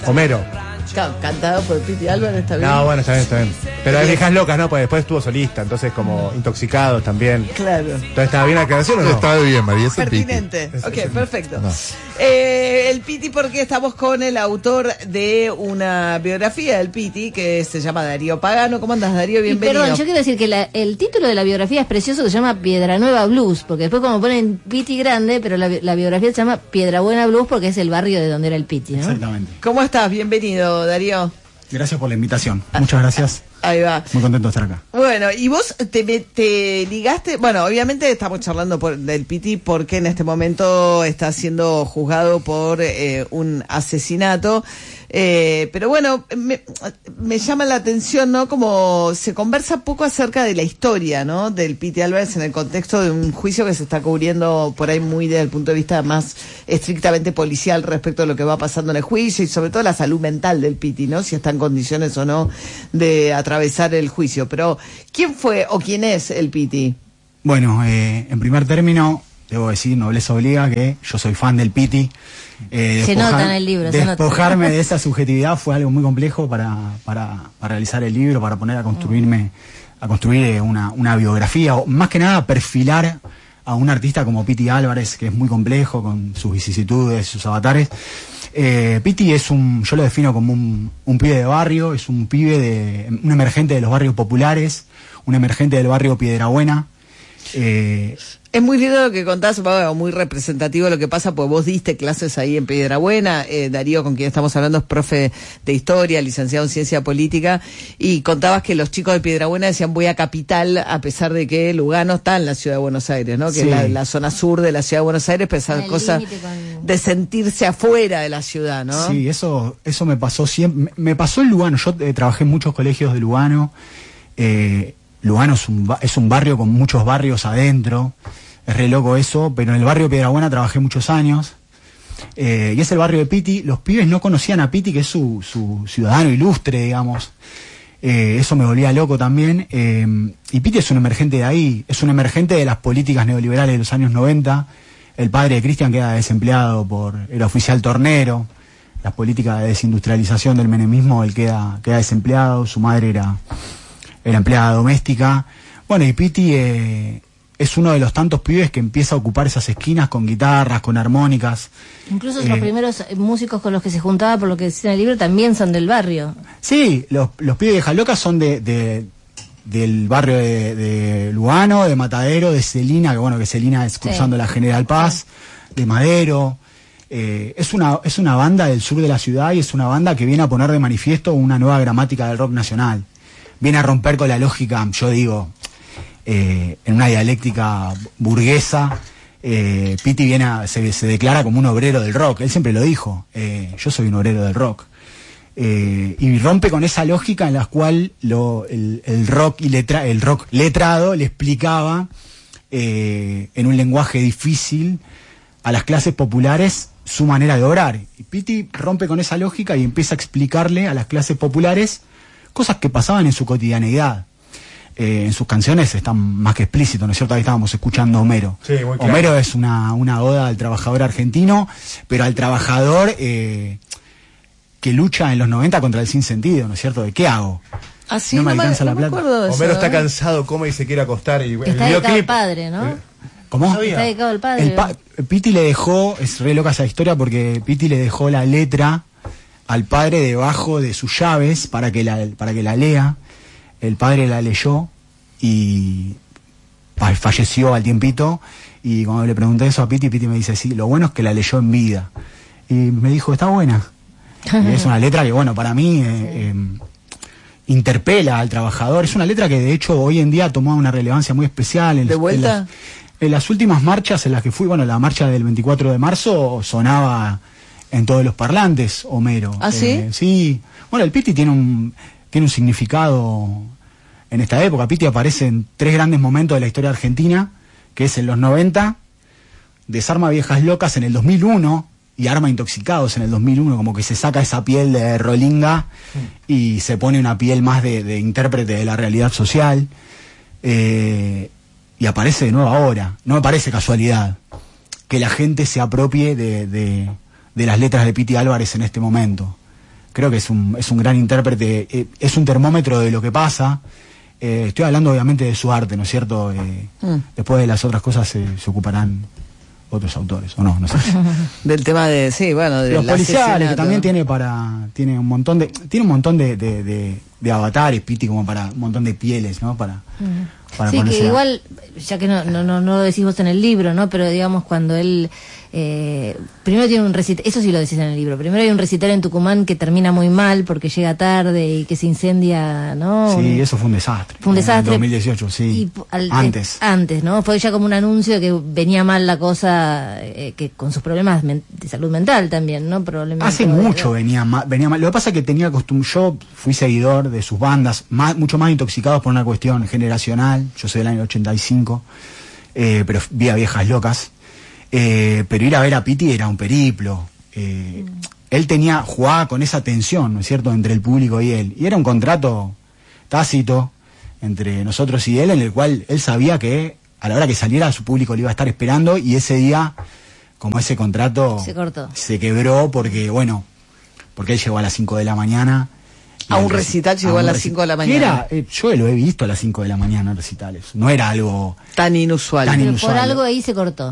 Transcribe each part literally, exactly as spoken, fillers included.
Homero. Cantado por Piti Álvarez, está bien. No, bueno, está bien, está bien. Pero hay viejas locas, ¿no? Pues después estuvo solista, entonces como intoxicados también. Claro. Entonces, ¿estaba bien la aclaración o no? Estaba bien, María, es el Piti. Pertinente. Ok, perfecto. No. Eh, el Piti, porque estamos con el autor de una biografía del Piti que se llama Darío Pagano. ¿Cómo andas, Darío? Y Bienvenido. perdón, yo quiero decir que la- el título de la biografía es precioso, se llama Piedra Nueva Blues, porque después como ponen Piti grande, pero la, bi- la biografía se llama Piedra Buena Blues porque es el barrio de donde era el Piti, ¿no? Exactamente. ¿Cómo estás? Bienvenido, Darío. Gracias por la invitación. Muchas gracias. Ahí va. Muy contento de estar acá. Bueno, y vos te, me- te ligaste, bueno, obviamente estamos charlando por, del Piti porque en este momento está siendo juzgado por eh, un asesinato, eh, pero bueno, me, me llama la atención, ¿no? Como se conversa poco acerca de la historia, ¿no? Del Piti Álvarez en el contexto de un juicio que se está cubriendo por ahí muy desde el punto de vista más estrictamente policial respecto a lo que va pasando en el juicio y sobre todo la salud mental del Piti, ¿no? Si está en condiciones o no de atravesar el juicio. Pero, ¿quién fue o quién es el Piti? Bueno, eh, en primer término, debo decir, nobleza obliga, que yo soy fan del Piti. Eh, Se nota en el libro, se nota. Despojarme de esa subjetividad fue algo muy complejo para, para, para realizar el libro, para poner a construirme, a construir eh, una, una biografía, o más que nada perfilar a un artista como Piti Álvarez, que es muy complejo, con sus vicisitudes, sus avatares. Eh, Piti es un, yo lo defino como un, un pibe de barrio, es un pibe de, un emergente de los barrios populares, un emergente del barrio Piedrabuena. Eh, Es muy lindo lo que contás, Pablo, muy representativo lo que pasa, porque vos diste clases ahí en Piedrabuena. eh, Darío, con quien estamos hablando, es profe de historia, licenciado en ciencia política, y contabas que los chicos de Piedrabuena decían voy a Capital, a pesar de que Lugano está en la ciudad de Buenos Aires, ¿no? Que Sí. es la, la zona sur de la ciudad de Buenos Aires, pero esa En el cosa límite con- de sentirse afuera de la ciudad, ¿no? Sí, eso, eso me pasó siempre. Me, me pasó en Lugano. Yo eh, trabajé en muchos colegios de Lugano. Eh, Lugano es un, ba- es un barrio con muchos barrios adentro. Es re loco eso, pero en el barrio Piedrabuena trabajé muchos años. Eh, y es el barrio de Piti. Los pibes no conocían a Piti, que es su, su ciudadano ilustre, digamos. Eh, eso me volvía loco también. Eh, y Piti es un emergente de ahí. Es un emergente de las políticas neoliberales de los años noventa. El padre de Cristian queda desempleado por el oficial tornero. Las políticas de desindustrialización del menemismo, él queda, queda desempleado. Su madre era, era empleada doméstica. Bueno, y Piti eh, es uno de los tantos pibes que empieza a ocupar esas esquinas con guitarras, con armónicas. Incluso Eh, los primeros músicos con los que se juntaba, por lo que decía en el libro, también son del barrio. Sí, los, los pibes de Jalocas son de, de del barrio de, de Lugano, de Matadero, de Celina, que bueno, que Celina es cruzando Sí. la General Paz, de Madero. Eh, es una es una banda del sur de la ciudad y es una banda que viene a poner de manifiesto una nueva gramática del rock nacional. Viene a romper con la lógica, yo digo, eh, en una dialéctica burguesa. Eh, Piti viene a, se, se declara como un obrero del rock. Él siempre lo dijo. Eh, yo soy un obrero del rock. Eh, y rompe con esa lógica en la cual lo, el, el rock y letra, el rock letrado le explicaba eh, en un lenguaje difícil a las clases populares su manera de obrar. Y Piti rompe con esa lógica y empieza a explicarle a las clases populares cosas que pasaban en su cotidianeidad. Eh, en sus canciones están más que explícitos, ¿no es cierto? Ahí estábamos escuchando a Homero. Sí, muy claro. Homero es una, una oda al trabajador argentino, pero al trabajador eh, que lucha en los noventa contra el sinsentido, ¿no es cierto? ¿De qué hago? Ah, sí, No me alcanza la no me plata. acuerdo de eso, Homero está ¿eh? cansado, come y se quiere acostar. Y, Que está dedicado al padre, ¿no? ¿Cómo? sabía. Está dedicado al padre. El pa- Piti le dejó, es re loca esa historia porque Piti le dejó la letra al padre debajo de sus llaves para que la, para que la lea. El padre la leyó y fa- falleció al tiempito. Y cuando le pregunté eso a Piti, Piti me dice, sí, lo bueno es que la leyó en vida. Y me dijo, está buena. Y es una letra que, bueno, para mí eh, eh, interpela al trabajador. Es una letra que, de hecho, hoy en día tomó una relevancia muy especial. En ¿De las- vuelta? En las, en las últimas marchas en las que fui, bueno, la marcha del veinticuatro de marzo sonaba en todos los parlantes, Homero. ¿Ah, sí? Eh, sí. Bueno, el Piti tiene un, tiene un significado en esta época. Piti aparece en tres grandes momentos de la historia argentina, que es en los noventa, desarma Viejas Locas en el dos mil uno y arma Intoxicados en el dos mil uno, como que se saca esa piel de rolinga y se pone una piel más de, de intérprete de la realidad social. Eh, y aparece de nuevo ahora. No me parece casualidad que la gente se apropie de, de, de las letras de Piti Álvarez en este momento. creo que es un, es un gran intérprete, eh, es un termómetro de lo que pasa. Eh, estoy hablando obviamente de su arte, ¿no es cierto? Eh, mm. Después de las otras cosas se, se ocuparán otros autores, o no, no sé. Del tema de, sí, bueno, de los policiales, que también tiene para, tiene un montón de, tiene un montón de, de, de, de avatares, Pitti, como para un montón de pieles, ¿no? Para, mm. para sí, que igual, ya que no, no, no, no lo decís vos en el libro, ¿no? Pero digamos, cuando él, eh, primero tiene un recital, eso sí lo decís en el libro, primero hay un recital en Tucumán que termina muy mal porque llega tarde y que se incendia, ¿no? Sí, eso fue un desastre. Fue un desastre. En dos mil dieciocho, sí. Y al, antes. Eh, antes, ¿no? Fue ya como un anuncio de que venía mal la cosa, eh, que con sus problemas de salud mental también, ¿no? Probablemente. Hace mucho venía mal, venía mal. Lo que pasa es que tenía costumbre, yo fui seguidor de sus bandas, más, mucho más intoxicados por una cuestión generacional. Yo soy del año ochenta y cinco, eh, pero vi a Viejas Locas. Eh, pero ir a ver a Pitti era un periplo. Eh, mm. Él tenía, jugaba con esa tensión, ¿no es cierto?, entre el público y él. Y era un contrato tácito entre nosotros y él, en el cual él sabía que a la hora que saliera su público le iba a estar esperando, y ese día, como ese contrato se cortó, se quebró porque, bueno, porque él llegó a las cinco de la mañana. A un recital llegó a, a las cinco de la mañana. Era, eh, yo lo he visto a las cinco de la mañana en recitales. No era algo tan inusual. Tan Pero inusual. Por algo ahí se cortó.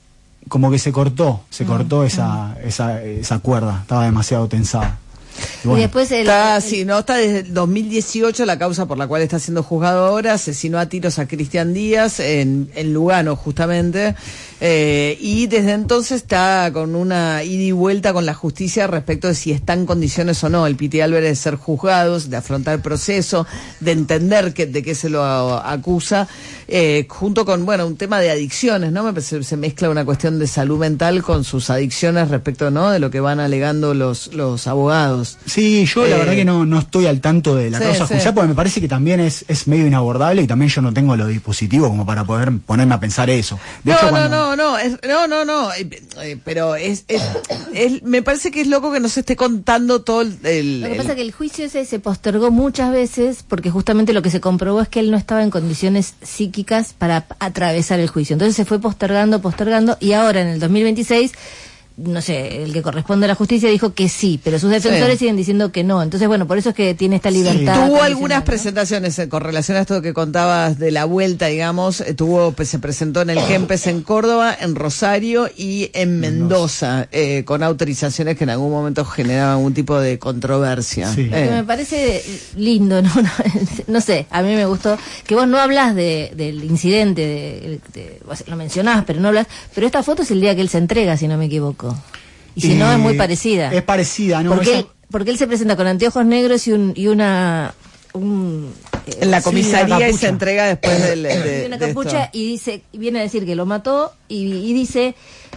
Como que se cortó, se mm, cortó mm. esa, esa, esa cuerda. Estaba demasiado tensada. Y, bueno, y después el, está, el, sí, no, está desde el dos mil dieciocho la causa por la cual está siendo juzgado ahora. Asesinó a tiros a Cristian Díaz en, en Lugano, justamente. Eh, y desde entonces está con una ida y vuelta con la justicia respecto de si está en condiciones o no el Pitti Álvarez de ser juzgados, de afrontar el proceso, de entender que, de qué se lo acusa, eh, junto con, bueno, un tema de adicciones, ¿no? Me parece, se mezcla una cuestión de salud mental con sus adicciones respecto, ¿no?, de lo que van alegando los, los abogados. Sí, yo la eh, verdad que no, no estoy al tanto de la sí, causa sí. judicial, porque me parece que también es, es medio inabordable, y también yo no tengo los dispositivos como para poder ponerme a pensar eso. De no, hecho, no, cuando... no, no, es, no, no, no, eh, eh, pero es, es, es, me parece que es loco que no se esté contando todo el... el lo que el... pasa es que el juicio ese se postergó muchas veces porque justamente lo que se comprobó es que él no estaba en condiciones psíquicas para atravesar el juicio. Entonces se fue postergando, postergando, y ahora en el dos mil veintiséis... no sé, el que corresponde a la justicia dijo que sí, pero sus defensores sí. siguen diciendo que no. Entonces, bueno, por eso es que tiene esta libertad. Sí. Tuvo algunas presentaciones eh, con relación a esto que contabas de la vuelta, digamos, eh, tuvo, pues, se presentó en el Kempes en Córdoba, en Rosario y en Mendoza, eh, con autorizaciones que en algún momento generaban algún tipo de controversia. Sí. Eh. Me parece lindo, ¿no? No, no sé, a mí me gustó que vos no hablás de, del incidente, de, de, lo mencionás, pero no hablas, pero esta foto es el día que él se entrega, si no me equivoco. Y si eh, no, es muy parecida. Es parecida, ¿no? Porque, Esa... él, porque él se presenta con anteojos negros y, un, y una... Un, eh, en la comisaría sí, y se entrega después del, de, y una de capucha esto. Y dice, viene a decir que lo mató y, y dice...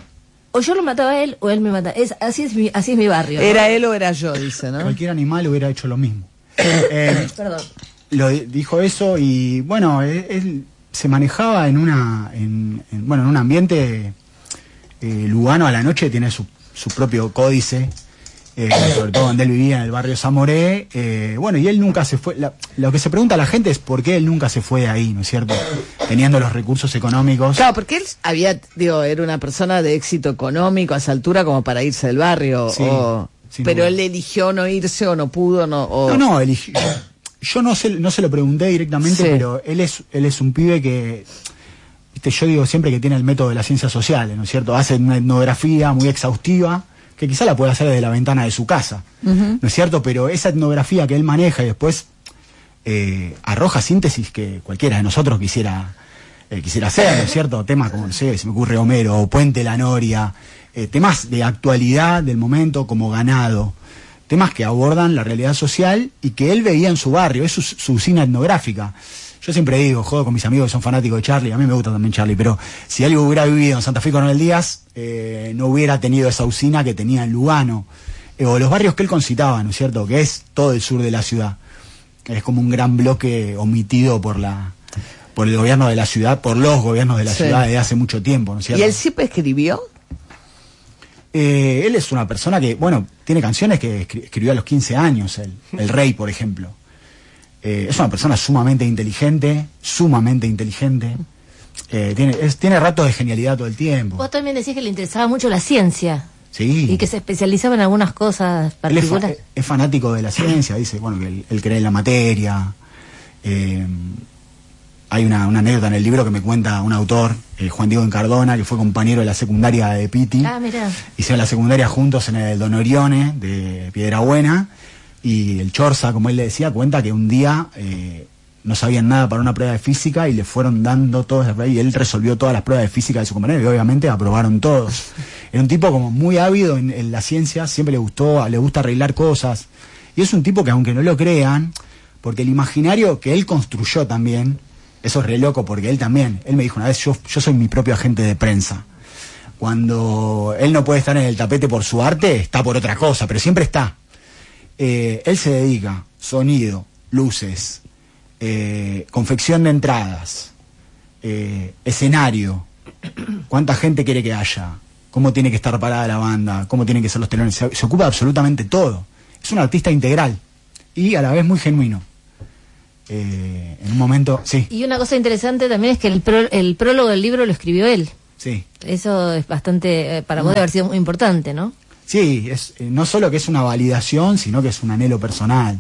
O yo lo mataba a él o él me mataba. Es, así, es mi, así es mi barrio, ¿no? Era él o era yo, dice, ¿no? Cualquier animal hubiera hecho lo mismo. eh, Perdón. Lo dijo eso y, bueno, él, él se manejaba en una... En, en, bueno, en un ambiente... Eh, Lugano a la noche tiene su su propio códice, eh, sobre todo donde él vivía en el barrio Zamoré, eh, bueno, y él nunca se fue, la, lo que se pregunta a la gente es por qué él nunca se fue de ahí, ¿no es cierto? Teniendo los recursos económicos. Claro, porque él había, digo, era una persona de éxito económico a esa altura como para irse del barrio, sí, o, pero duda. Él eligió no irse o no pudo, no... O... No, no, eligió, yo no se, no se lo pregunté directamente, sí. Pero él es, él es un pibe que... Yo digo siempre que tiene el método de las ciencias sociales, ¿no es cierto? Hace una etnografía muy exhaustiva, que quizá la puede hacer desde la ventana de su casa, uh-huh. ¿no es cierto? Pero esa etnografía que él maneja y después eh, arroja síntesis que cualquiera de nosotros quisiera eh, quisiera hacer, ¿no es cierto? Temas como, no sé, se me ocurre Homero, o Puente La Noria, eh, temas de actualidad del momento como Ganado, temas que abordan la realidad social y que él veía en su barrio, es su, su usina etnográfica. Yo siempre digo, jodo con mis amigos que son fanáticos de Charlie, a mí me gusta también Charlie, pero si alguien hubiera vivido en Santa Fe Coronel Díaz, eh, no hubiera tenido esa usina que tenía en Lugano, eh, o los barrios que él concitaba, ¿no es cierto?, que es todo el sur de la ciudad. Es como un gran bloque omitido por la por el gobierno de la ciudad, por los gobiernos de la sí. ciudad desde hace mucho tiempo, ¿no es cierto? ¿Y él siempre escribió? Eh, él es una persona que, bueno, tiene canciones que escribió a los quince años, el, el Rey, por ejemplo. Eh, es una persona sumamente inteligente, sumamente inteligente. Eh, tiene, es, tiene ratos de genialidad todo el tiempo. Vos también decís que le interesaba mucho la ciencia. Sí. Y que se especializaba en algunas cosas Él es, fa- particulares. es fanático de la ciencia, dice, bueno, que él, él cree en la materia. Eh, hay una, una anécdota en el libro que me cuenta un autor, eh, Juan Diego Encardona, que fue compañero de la secundaria de Pitti. Ah, mirá. Hicieron la secundaria juntos en el Don Orione de Piedrabuena. Y el Chorza, como él le decía, cuenta que un día eh, no sabían nada para una prueba de física y le fueron dando todas las pruebas y él resolvió todas las pruebas de física de su compañero y obviamente aprobaron todos. Era un tipo como muy ávido en, en la ciencia, siempre le gustó, le gusta arreglar cosas. Y es un tipo que, aunque no lo crean, porque el imaginario que él construyó también, eso es re loco, porque él también, él me dijo una vez, yo, yo soy mi propio agente de prensa. Cuando él no puede estar en el tapete por su arte, está por otra cosa, pero siempre está. Eh, él se dedica, sonido, luces, eh, confección de entradas, eh, escenario, cuánta gente quiere que haya, cómo tiene que estar parada la banda, cómo tienen que ser los telones, se, se ocupa de absolutamente todo. Es un artista integral y a la vez muy genuino. Eh, en un momento, sí. Y una cosa interesante también es que el, pro- el prólogo del libro lo escribió él. Sí. Eso es bastante, eh, para vos debe haber sido muy importante, ¿no? Sí, es, eh, no solo que es una validación, sino que es un anhelo personal.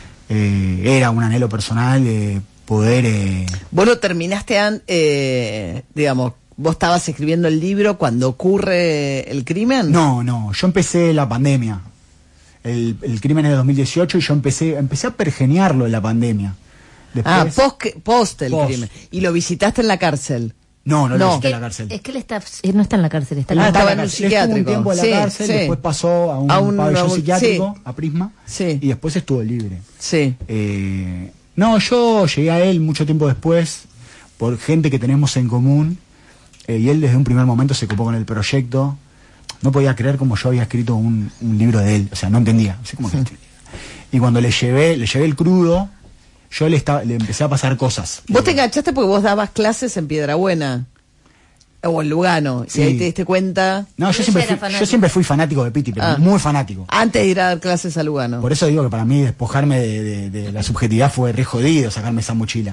Eh, era un anhelo personal de poder... Eh... Vos lo terminaste, an- eh, digamos, vos estabas escribiendo el libro cuando ocurre el crimen. No, no, yo empecé la pandemia. El, el crimen es de dos mil dieciocho y yo empecé, empecé a pergeniarlo en la pandemia. Después, Ah, post, que- post el Post. crimen. Y lo visitaste en la cárcel. No, no, no. lo visité Es en la que- cárcel. Es que él está, él no está en la cárcel, está en Ah, la estaba Estaba en un la cárcel. Él estuvo psiquiátrico. un tiempo en la Sí, cárcel, sí. después pasó a un, A un- pabellón a un- psiquiátrico, sí. a Prisma, Sí. y después estuvo libre. Sí. Eh, no, yo llegué a él mucho tiempo después, por gente que tenemos en común, eh, y él desde un primer momento se ocupó con el proyecto. No podía creer como yo había escrito un, un libro de él, o sea, no entendía. Así como que estoy- y cuando le llevé, le llevé el crudo, yo le, estaba, le empecé a pasar cosas. Vos te enganchaste porque vos dabas clases en Piedrabuena. O en Lugano. Sí. Y ahí te diste cuenta. No, yo Ella siempre, era fui, fanático. yo siempre fui fanático de Pitti, pero Ah. muy fanático. Antes de ir a dar clases a Lugano. Por eso digo que para mí despojarme de, de- de la subjetividad fue re jodido, sacarme esa mochila.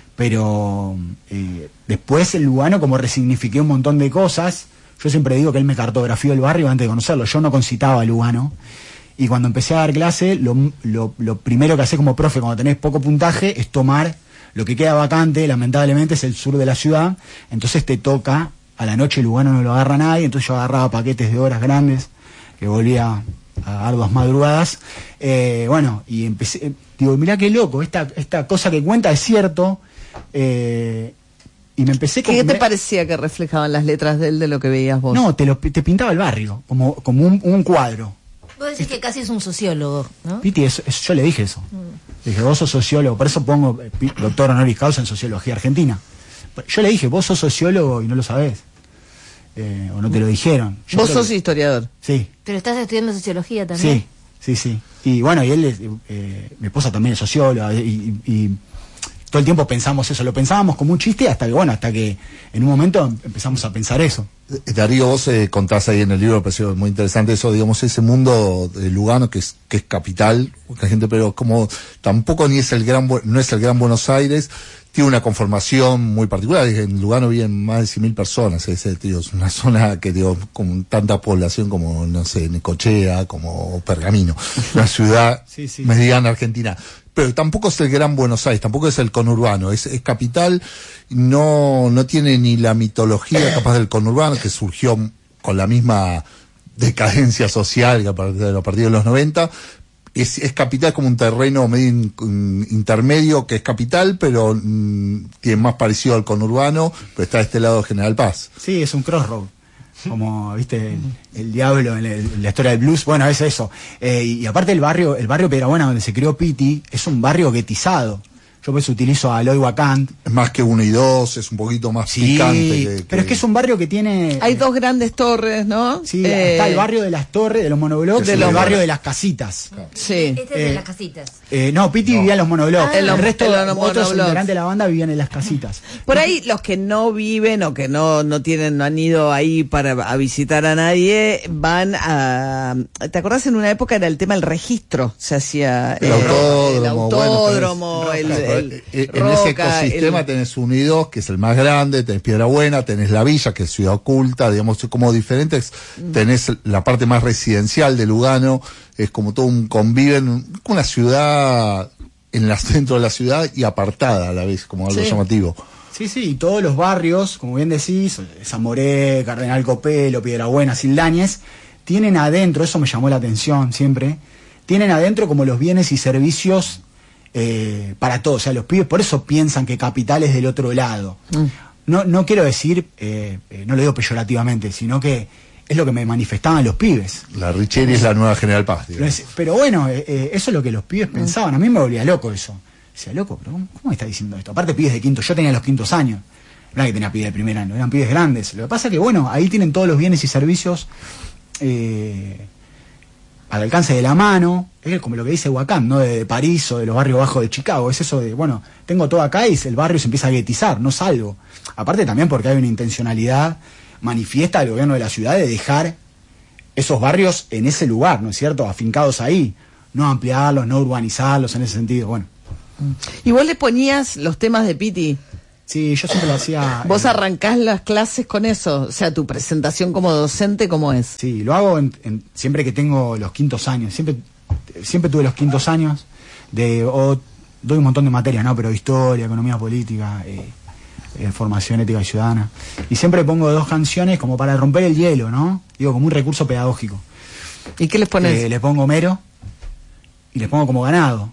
Pero eh, después el Lugano, como resignifiqué un montón de cosas, yo siempre digo que él me cartografió el barrio antes de conocerlo. Yo no concitaba a Lugano. Y cuando empecé a dar clase, lo, lo, lo primero que haces como profe cuando tenés poco puntaje es tomar lo que queda vacante, lamentablemente es el sur de la ciudad. Entonces te toca, a la noche Lugano no lo agarra nadie, entonces yo agarraba paquetes de horas grandes, que volvía a arduas madrugadas. Eh, bueno, y empecé, digo, mirá qué loco, esta, esta cosa que cuenta es cierto. Eh, y me empecé ¿Qué con- te me- parecía que reflejaban las letras de él de lo que veías vos? No, te, lo, te pintaba el barrio, como, como un, un cuadro. Vos decís que casi es un sociólogo, ¿no? Piti, eso- eso- yo le dije eso. Le dije, vos sos sociólogo, por eso pongo eh, pi- doctor honoris causa en sociología argentina. Yo le dije, vos sos sociólogo y no lo sabés. Eh, o no te lo dijeron. Yo Vos creo sos que- historiador. Sí, Pero estás estudiando sociología también. sí, sí, sí. Y bueno, y él, es, eh, mi esposa también es socióloga, y, y- y todo el tiempo pensamos eso, lo pensábamos como un chiste hasta que, bueno, hasta que en un momento empezamos a pensar eso. Eh, Darío, vos eh, contás ahí en el libro, me pareció muy interesante eso, digamos, ese mundo de Lugano que es que es capital, la gente, pero como tampoco ni es el gran Bu- no es el gran Buenos Aires, tiene una conformación muy particular. En Lugano viven más de cien mil personas, es, eh, digo, es una zona que digo con tanta población como, no sé, Necochea, como Pergamino, una ciudad Sí, sí. mediana argentina. Pero tampoco es el gran Buenos Aires, tampoco es el conurbano, es, es capital, no, no tiene ni la mitología capaz del conurbano, que surgió con la misma decadencia social que a partir de, a partir de los noventa. Es, es capital como un terreno medio in- in- intermedio que es capital, pero mm, tiene más parecido al conurbano, pero está de este lado de General Paz. Sí, es un crossroad. Como, viste, el, el diablo en, el- en la historia del blues. Bueno, es eso. Eh, y, y aparte el barrio, el barrio Piedrabuena donde se creó Pitti, es un barrio guetizado. Yo pues utilizo a Eloy Wacant. Es más que uno y dos, es un poquito más Sí, picante. que- pero es que es un barrio que tiene... Hay dos grandes torres, ¿no? Sí, Eh, está el barrio de las torres, de los monoblocks, de y el los barrio mono- de las casitas. Sí. Este es de Eh, las casitas. Eh, no, Pitti vivía en los monoblocks. Ah, en los- el resto en de los los otros monoblocks. integrantes de la banda vivían en las casitas. Por ahí los que no viven o que no no tienen no han ido ahí para a visitar a nadie van a ¿te acordás en una época era el tema del registro? Se hacía El eh, autódromo, el bueno, autódromo, pero es- el, claro, el eh, eh, en Roca, ese ecosistema el- tenés Unidos, que es el más grande, tenés Piedra Buena, tenés La Villa, que es Ciudad Oculta, digamos, como diferentes, tenés la parte más residencial de Lugano, es como todo un conviven, una ciudad en la centro de la ciudad y apartada a la vez, como algo Sí. llamativo. Sí, sí, y todos los barrios, como bien decís, Zamoré, Cardenal Copelo, Piedra Buena, Sildañez, tienen adentro, eso me llamó la atención siempre, tienen adentro como los bienes y servicios eh, para todos. O sea, los pibes por eso piensan que Capital es del otro lado. Mm. No, no quiero decir, eh, eh, no lo digo peyorativamente, sino que es lo que me manifestaban los pibes. La Richeri es la nueva General Paz, Pero, digamos. es- pero bueno, eh, eh, eso es lo que los pibes pensaban. A mí me volvía loco eso. Decía, loco, pero ¿cómo, cómo me está diciendo esto? Aparte pibes de quinto, yo tenía los quintos años. No era que tenía pibes de primer año, eran pibes grandes. Lo que pasa es que, bueno, ahí tienen todos los bienes y servicios eh, al alcance de la mano. Es como lo que dice Huacán, ¿no? De, de París o de los barrios bajos de Chicago. Es eso de, bueno, tengo todo acá y el barrio se empieza a guetizar, no salgo. Aparte también porque hay una intencionalidad manifiesta del gobierno de la ciudad de dejar esos barrios en ese lugar, ¿no es cierto? Afincados ahí. No ampliarlos, no urbanizarlos en ese sentido. Bueno, Y vos le ponías los temas de Piti. sí, yo siempre lo hacía. Vos eh, arrancás las clases con eso. O sea, tu presentación como docente, ¿cómo es? Sí, lo hago en- en- siempre que tengo los quintos años. Siempre siempre tuve los quintos años. de o, Doy un montón de materias, ¿no? Pero historia, economía política, eh, eh, formación ética y ciudadana. Y siempre pongo dos canciones como para romper el hielo, ¿no? Digo, como un recurso pedagógico. ¿Y qué les pones? Eh, le pongo Homero y les pongo como ganado.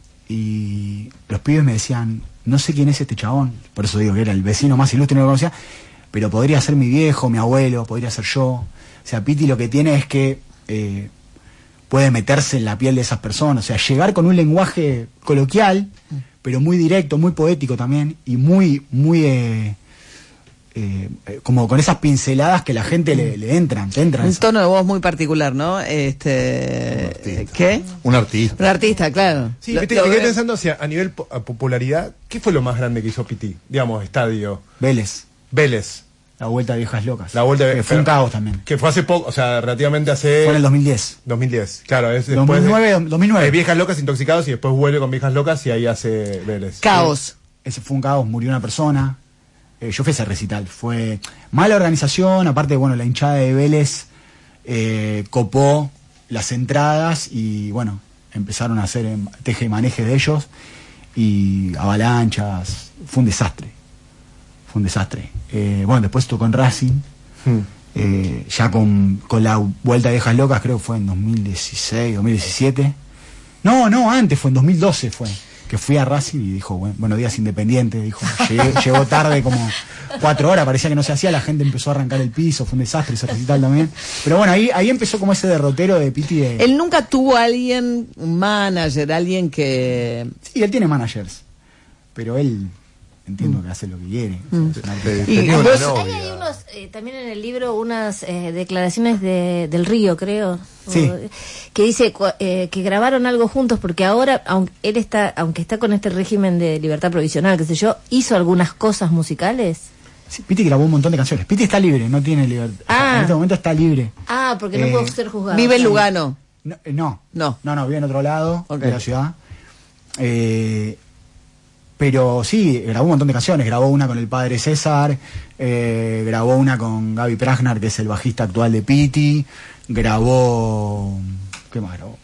Y los pibes me decían, no sé quién es este chabón, por eso digo que era el vecino más ilustre, no lo conocía, pero podría ser mi viejo, mi abuelo, podría ser yo. O sea, Piti lo que tiene es que eh, puede meterse en la piel de esas personas, o sea, llegar con un lenguaje coloquial, pero muy directo, muy poético también, y muy, muy... Eh, eh, eh, como con esas pinceladas que la gente le, le entran, te entran. Un esas- tono de voz muy particular, ¿no? Este, artista. ¿qué? Un artista. Un artista, claro. Sí, Lo- viste, lo me quedé ve- pensando, o sea, a nivel po- a popularidad, ¿qué fue lo más grande que hizo Piti? Digamos, estadio. Vélez. Vélez. La Vuelta a Viejas Locas. La Vuelta a- Que fue un pero- caos también. Que fue hace poco, o sea, relativamente hace... Fue en el dos mil diez. dos mil diez, claro, es después dos mil nueve, de, dos mil nueve. de Viejas Locas Intoxicados y después vuelve con Viejas Locas y ahí hace Vélez. Caos. Ese fue un caos, murió una persona. Eh, yo fui a ese recital. Fue mala organización, aparte, bueno, la hinchada de Vélez eh, copó las entradas y, bueno, empezaron a hacer em, teje y maneje de ellos y avalanchas. Fue un desastre. Fue un desastre. Eh, bueno, después tocó en Racing. Hmm. Eh, ya con, con la Vuelta de Viejas Locas, creo que fue en dos mil dieciséis, dos mil diecisiete. No, no, antes fue en dos mil doce fue. Que fui a Racing y dijo, bueno, buenos días Independiente, dijo, llegué- llegó tarde como cuatro horas, parecía que no se hacía, la gente empezó a arrancar el piso, fue un desastre ese recital también. Pero bueno, ahí, ahí empezó como ese derrotero de Piti de... Él nunca tuvo a alguien, un manager, alguien que... Sí, él tiene managers, pero él entiendo que hace lo que quiere. Es un artista. Eh, Y tenía vos- una Hay, novia. hay unos, eh, también en el libro unas eh, declaraciones de, del Río, creo, Sí. o- que dice cu- eh, que grabaron algo juntos porque ahora, aunque él está, aunque está con este régimen de libertad provisional, qué sé yo, hizo algunas cosas musicales. Sí, Piti grabó un montón de canciones. Piti está libre, no tiene libertad. Ah. En este momento está libre. Ah, porque no Eh, pudo ser juzgado. Vive en Lugano. No, eh, no, No. no, no, vive en otro lado Ok. de la ciudad. Eh, pero sí, grabó un montón de canciones. Grabó una con el padre César, eh, grabó una con Gaby Pragnar, que es el bajista actual de Piti. Grabó. ¿Qué más grabó?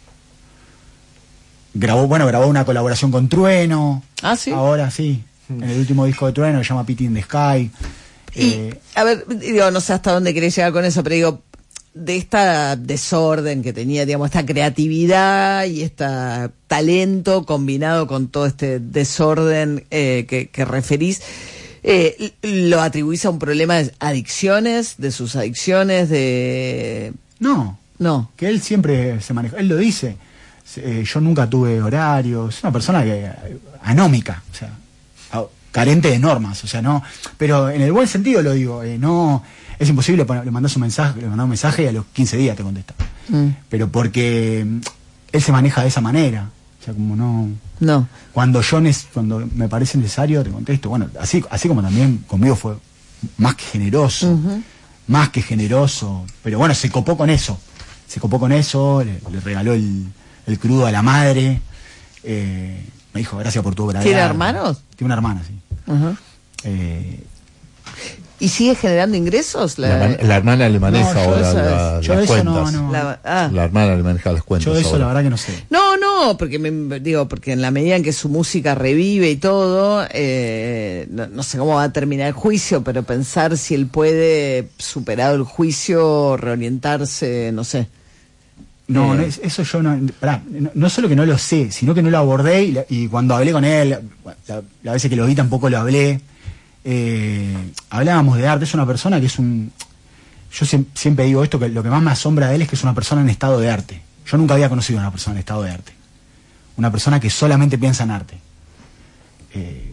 Grabó, bueno, grabó una colaboración con Trueno. Ah, ¿sí? Ahora sí, en el último disco de Trueno, que se llama Piti in the Sky. Y, Eh, a ver, digo, no sé hasta dónde querés llegar con eso, pero digo, de esta desorden que tenía, digamos, esta creatividad y este talento combinado con todo este desorden eh, que, que referís, eh, ¿lo atribuís a un problema de adicciones, de sus adicciones, de...? no, No. que él siempre se manejó, él lo dice, eh, yo nunca tuve horarios, es una persona que eh, anómica, o sea, a- carente de normas, o sea, no, pero en el buen sentido lo digo, eh, no, es imposible, poner- le mandás un mensaje, le mandás un mensaje y a los quince días te contesta, Mm, pero porque mm, él se maneja de esa manera, o sea, como no, no. cuando yo nes- cuando me parece necesario te contesto, bueno, así, así como también conmigo fue más que generoso, Ujú. más que generoso, pero bueno, se copó con eso, se copó con eso, le, le regaló el, el crudo a la madre, eh, me Me dijo, gracias por tu obra. ¿Tiene de arte. hermanos? Tiene una hermana, sí. Ajá. Eh, ¿Y sigue generando ingresos? La, herman- la hermana le maneja No, yo ahora eso- la- yo las eso no, cuentas. no. La- ah. La hermana le maneja las cuentas. yo de eso ahora. la verdad que no sé. No, no, porque me digo, porque en la medida en que su música revive y todo, eh, no, no sé cómo va a terminar el juicio, pero pensar si él puede, superado el juicio, reorientarse, no sé. No, Eh. no, es- eso yo no, pará, no. No solo que no lo sé, sino que no lo abordé y, la- y cuando hablé con él, la, la veces que lo vi tampoco lo hablé. Eh, hablábamos de arte, es una persona que es un... Yo siem- siempre digo esto, que lo que más me asombra de él es que es una persona en estado de arte. Yo nunca había conocido a una persona en estado de arte. Una persona que solamente piensa en arte. Eh,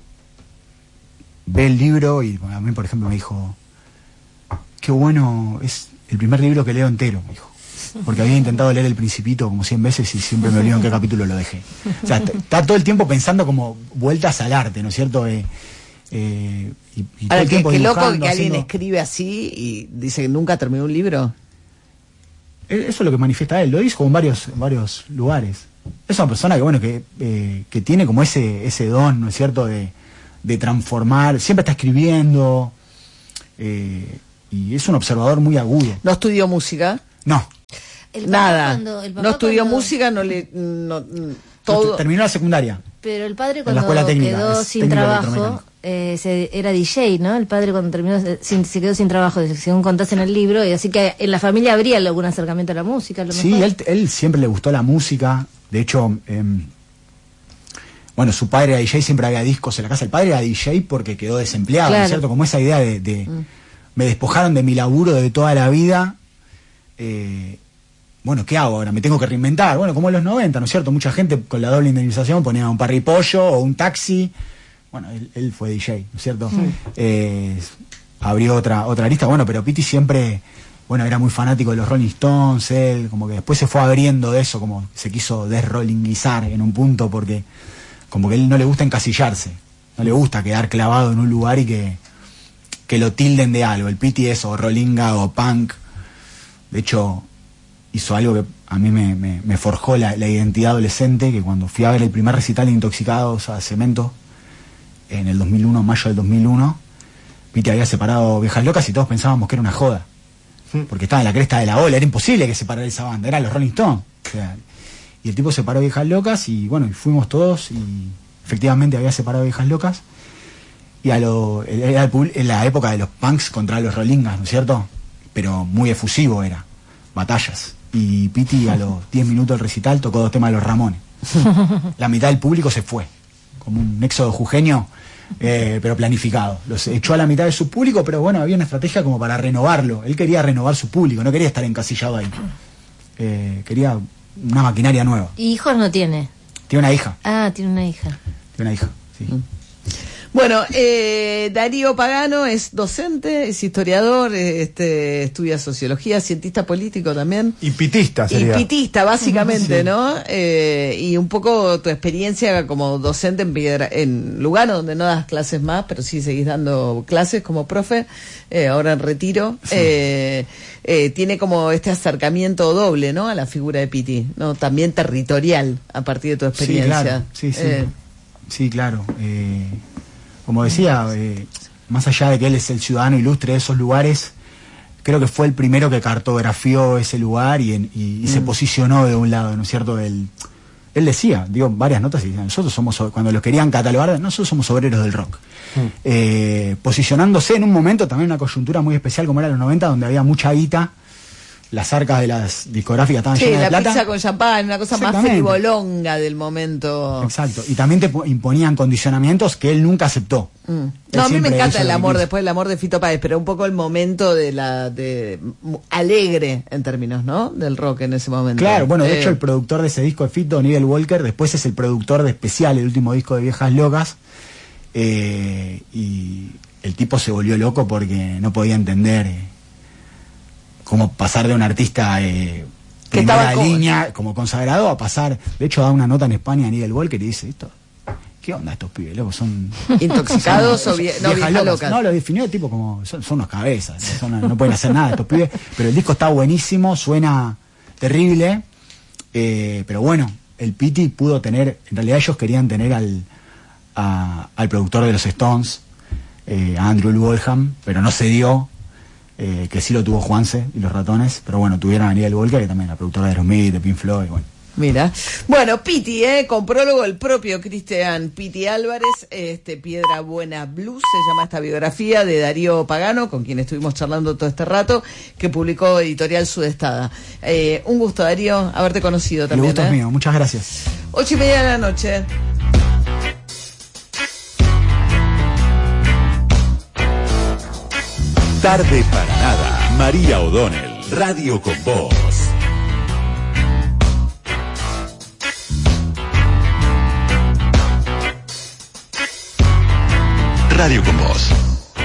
ve el libro y bueno, a mí, por ejemplo, me dijo, qué bueno, es el primer libro que leo entero, me dijo. Porque había intentado leer El Principito como cien veces y siempre me olvido en qué capítulo lo dejé. O sea, t- está todo el tiempo pensando como vueltas al arte, ¿no es cierto? Eh, eh, y, y todo Ahora, el qué, tiempo qué loco dibujando, que alguien haciendo- escribe así y dice que nunca terminó un libro. Eh, Eso es lo que manifiesta él, lo dijo en varios, en varios lugares. Es una persona que, bueno, que, eh, que tiene como ese, ese don, ¿no es cierto?, de, de transformar, siempre está escribiendo, eh, y es un observador muy agudo. ¿No estudió música? No, El papá Nada. cuando- el papá No estudió cuando- música, no le... No, mm, todo... terminó la secundaria. Pero el padre En la cuando escuela técnica, quedó es sin técnico trabajo, electromecánico. eh, se, era D J, ¿no? El padre cuando terminó se, sin- se quedó sin trabajo, según contás en el libro, y así que en la familia habría algún acercamiento a la música, a lo Sí, mejor. él, él siempre le gustó la música. De hecho, em, bueno, su padre era D J, siempre había discos en la casa. El padre era D J porque quedó desempleado, ¿no Claro. es cierto? Como esa idea de, de- me despojaron de mi laburo de toda la vida. eh, bueno, ¿qué hago ahora? Me tengo que reinventar. Bueno, como en los noventa, ¿no es cierto? Mucha gente con la doble indemnización ponía un parripollo o un taxi. Bueno, él, él fue D J, ¿no es cierto? Eh, abrió otra otra lista. Bueno, pero Piti siempre, bueno, era muy fanático de los Rolling Stones. Él como que después se fue abriendo de eso, como se quiso desrollingizar en un punto porque como que a él no le gusta encasillarse. No le gusta quedar clavado en un lugar y que, que lo tilden de algo. El Piti es o rollinga o punk. De hecho, hizo algo que a mí me, me, me forjó la, la identidad adolescente, que cuando fui a ver el primer recital de Intoxicados a Cemento, en el dos mil uno, mayo del dos mil uno, Piti había separado Viejas Locas y todos pensábamos que era una joda. Porque estaba en la cresta de la ola, era imposible que separara esa banda, eran los Rolling Stones. O sea, y el tipo separó Viejas Locas y bueno, y fuimos todos y efectivamente había separado Viejas Locas. Y a lo, era el pub- en la época de los punks contra los rollingas, ¿no es cierto? Pero muy efusivo era, batallas. Y Piti a los diez minutos del recital tocó dos temas de los Ramones. La mitad del público se fue, como un éxodo jujeño, eh, pero planificado. Los echó a la mitad de su público, pero bueno, había una estrategia como para renovarlo. Él quería renovar su público, no quería estar encasillado ahí. Eh, quería una maquinaria nueva. ¿Y hijos no tiene? Tiene una hija, Ah, tiene una hija. tiene una hija, sí. Bueno, eh, Darío Pagano es docente, es historiador, eh, este, estudia sociología, cientista político también. Y pitista Y sería. pitista, básicamente, ¿no? Eh, y un poco tu experiencia como docente en, Piedra, en Lugano, donde no das clases más, pero sí seguís dando clases como profe, eh, ahora en retiro. Eh, eh, tiene como este acercamiento doble, ¿no? A la figura de Piti, ¿no? También territorial, a partir de tu experiencia. Sí, claro, sí, sí. Eh, Sí, claro. Eh, como decía, eh, más allá de que él es el ciudadano ilustre de esos lugares, creo que fue el primero que cartografió ese lugar y, en- y, y se posicionó de un lado, ¿no es cierto? Del, él decía, digo, varias notas y decía, nosotros somos, o- cuando los querían catalogar, nosotros somos obreros del rock. Eh, posicionándose en un momento, también una coyuntura muy especial como era los noventa, donde había mucha guita, las arcas de las discográficas estaban sí, llenas de la plata. pizza con champán, una cosa más Exactamente. frivolonga del momento. Exacto, y también te po- imponían condicionamientos que él nunca aceptó. Mm. Él No, a mí me siempre encanta hizo el lo que amor, quiso. después el amor de Fito Páez, pero un poco el momento de la de mu- alegre en términos, ¿no? Del rock en ese momento. Claro, bueno, de Eh, hecho el productor de ese disco de Fito, Nigel Walker, después es el productor de Especial, el último disco de Viejas Locas, eh, y el tipo se volvió loco porque no podía entender eh, cómo pasar de un artista eh, Que primera estaba como- línea, como consagrado, a pasar, de hecho da una nota en España a Nigel Walker y dice, esto, ¿qué onda estos pibes, loco? Son Intoxicados o vie- no, viejas locas. No, lo definió tipo como, son, son unos cabezas, son- no pueden hacer nada estos pibes, pero el disco está buenísimo, suena terrible, eh, pero bueno, el Piti pudo tener, en realidad ellos querían tener al, a, al productor de los Stones, eh, a Andrew Lloyd Webber, pero no se dio, eh, que sí lo tuvo Juanse y los Ratones, pero bueno, tuvieron a Aníbal Volker, que también la productora de Aerosmith, de Pink Floyd, bueno. Mira, bueno, Piti, eh, con prólogo el propio Cristian Piti Álvarez, este Piedra Buena Blues, se llama esta biografía de Darío Pagano, con quien estuvimos charlando todo este rato, que publicó Editorial Sudestada. Eh, un gusto, Darío, haberte conocido también. El gusto ¿eh? es mío, muchas gracias. Ocho y media de la noche. Tarde para nada, María O'Donnell, Radio con Voz. Radio con Voz.